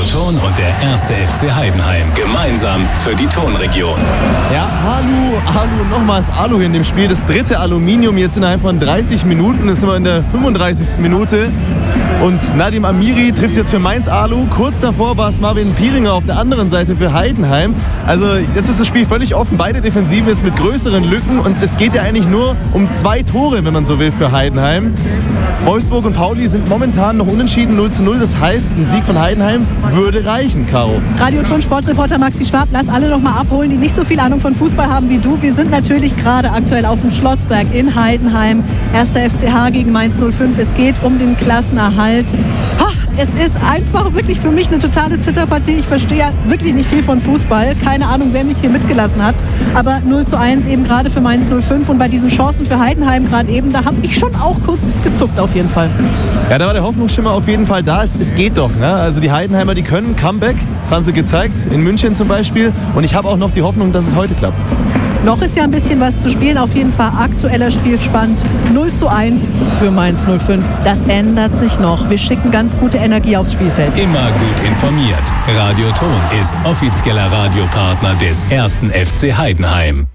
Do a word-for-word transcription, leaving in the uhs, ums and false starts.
Radioton und der erste F C Heidenheim. Gemeinsam für die Tonregion. Ja, Alu, Alu, nochmals Alu in dem Spiel. Das dritte Aluminium jetzt innerhalb von dreißig Minuten. Jetzt sind wir in der fünfunddreißigsten Minute. Und Nadim Amiri trifft jetzt für Mainz Alu. Kurz davor war es Marvin Pieringer auf der anderen Seite für Heidenheim. Also jetzt ist das Spiel völlig offen. Beide Defensiven jetzt mit größeren Lücken. Und es geht ja eigentlich nur um zwei Tore, wenn man so will, für Heidenheim. Wolfsburg und Pauli sind momentan noch unentschieden, null zu null. Das heißt, ein Sieg von Heidenheim würde reichen, Caro. Radioton-Sportreporter Maxi Schwab, lass alle noch mal abholen, die nicht so viel Ahnung von Fußball haben wie du. Wir sind natürlich gerade aktuell auf dem Schlossberg in Heidenheim. Erster F C H gegen Mainz null fünf. Es geht um den Klassenerhalt. Ha! Es ist einfach wirklich für mich eine totale Zitterpartie. Ich verstehe ja wirklich nicht viel von Fußball. Keine Ahnung, wer mich hier mitgelassen hat. Aber null zu eins eben gerade für Mainz null fünf. Und bei diesen Chancen für Heidenheim gerade eben, da habe ich schon auch kurz gezuckt auf jeden Fall. Ja, da war der Hoffnungsschimmer auf jeden Fall da. Es, es geht doch. Ne? Also die Heidenheimer, die können Comeback. Das haben sie gezeigt, in München zum Beispiel. Und ich habe auch noch die Hoffnung, dass es heute klappt. Noch ist ja ein bisschen was zu spielen. Auf jeden Fall aktueller Spielstand null zu eins für Mainz null fünf. Das ändert sich noch. Wir schicken ganz gute Energie aufs Spielfeld. Immer gut informiert. Radioton ist offizieller Radiopartner des ersten F C Heidenheim.